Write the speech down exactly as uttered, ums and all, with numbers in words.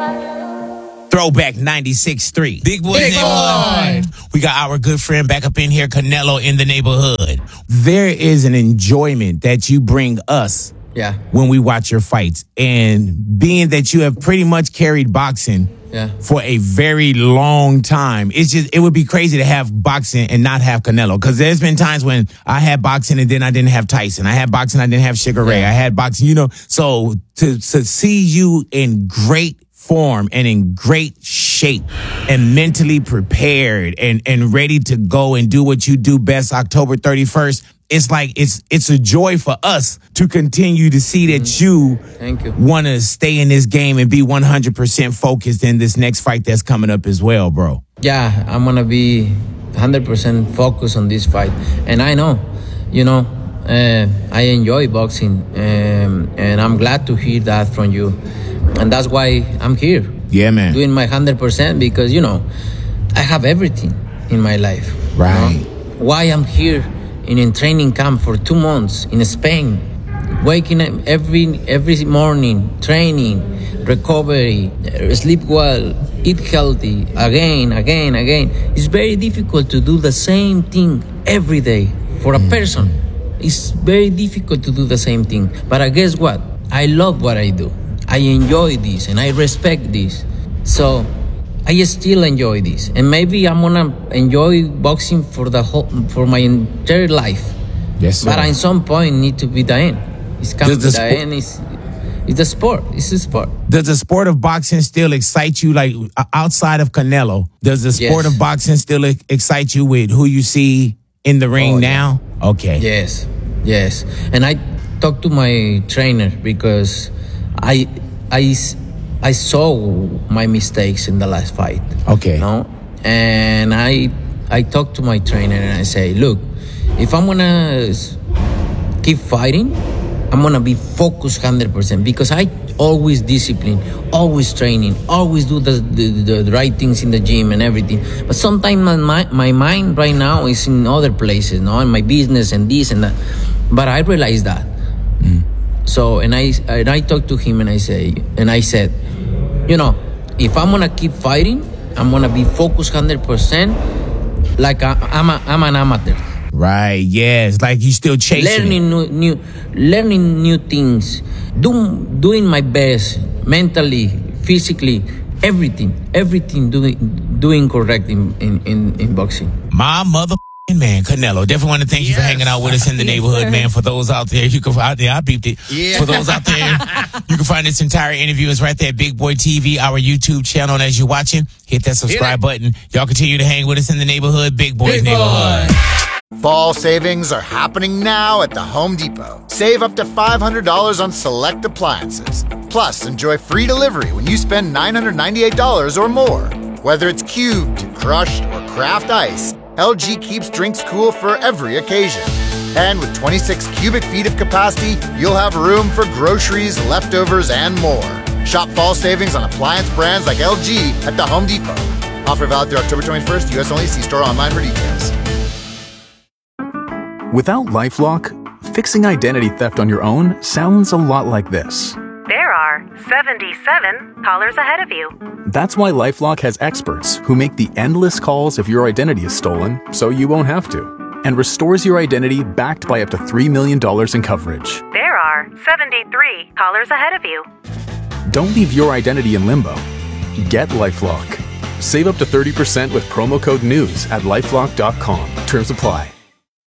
Throwback ninety-six point three. Big Boy Big Neighborhood. Boy. We got our good friend back up in here, Canelo in the neighborhood. There is an enjoyment that you bring us Yeah. when we watch your fights. And being that you have pretty much carried boxing Yeah. for a very long time, it's just, it would be crazy to have boxing and not have Canelo. Because there's been times when I had boxing and then I didn't have Tyson. I had boxing, I didn't have Sugar Ray. Yeah. I had boxing, you know. So to, to see you in great form and in great shape and mentally prepared and, and ready to go and do what you do best October thirty-first, it's like it's it's a joy for us to continue to see that you Thank you. want to stay in this game and be one hundred percent focused in this next fight that's coming up as well, bro. Yeah, I'm gonna be one hundred percent focused on this fight, and I know, you know, uh, I enjoy boxing, um, and I'm glad to hear that from you, and that's why I'm here. Yeah, man. Doing my one hundred percent because, you know, I have everything in my life. Right. You know? Why I'm here in a training camp for two months in Spain, waking up every every morning, training, recovery, uh, sleep well, eat healthy, again, again, again. It's very difficult to do the same thing every day for a person. It's very difficult to do the same thing. But I guess what? I love what I do. I enjoy this and I respect this. So I still enjoy this. And maybe I'm gonna enjoy boxing for the whole, for my entire life. Yes, sir. But at some point need to be the end. It's coming Does to the the spo- end. It's, it's a sport. It's a sport. Does the sport of boxing still excite you, like uh, outside of Canelo? Does the sport Yes. of boxing still ex- excite you with who you see in the ring Oh, yeah. now? Okay. Yes, yes. And I talked to my trainer because I, I, I saw my mistakes in the last fight. Okay. You know? And I, I talked to my trainer and I say, look, if I'm gonna keep fighting, I'm gonna be focused one hundred percent because I always discipline, always training, always do the, the, the right things in the gym and everything. But sometimes my, my, my mind right now is in other places, no, in my business and this and that. But I realize that. Mm. So, and I, and I talked to him and I say, and I said, you know, if I'm gonna keep fighting, I'm gonna be focused one hundred percent like I, I'm, a, I'm an amateur. Right. Yes. Like you still chasing it. Learning new, new, learning new things, do, doing my best mentally, physically, everything, everything doing, doing correct in, in, in, in boxing. My mother man, Canelo. Definitely want to thank you for Yes. hanging out with us in the neighborhood, man. For those out there, you can out there, I beeped it. Yeah. For those out there, you can find this entire interview is right there, Big Boy T V, our YouTube channel. And as you're watching, hit that subscribe button. Y'all continue to hang with us in the neighborhood, Big Boy's Big Boy. neighborhood. Fall savings are happening now at the Home Depot. Save up to five hundred dollars on select appliances. Plus, enjoy free delivery when you spend nine hundred ninety-eight dollars or more. Whether it's cubed, crushed, or craft ice, L G keeps drinks cool for every occasion. And with twenty-six cubic feet of capacity, you'll have room for groceries, leftovers, and more. Shop fall savings on appliance brands like L G at the Home Depot. Offer valid through October twenty-first, U S only. See store online for details. Without LifeLock, fixing identity theft on your own sounds a lot like this. There are seventy-seven callers ahead of you. That's why LifeLock has experts who make the endless calls if your identity is stolen, so you won't have to, and restores your identity backed by up to three million dollars in coverage. There are seventy-three callers ahead of you. Don't leave your identity in limbo. Get LifeLock. Save up to thirty percent with promo code NEWS at lifelock dot com. Terms apply.